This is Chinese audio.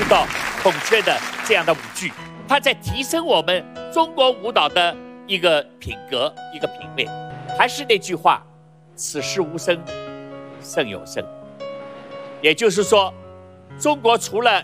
到孔雀的这样的舞剧，它在提升我们中国舞蹈的一个品格、一个品味。还是那句话，此时无声胜有声。也就是说，中国除了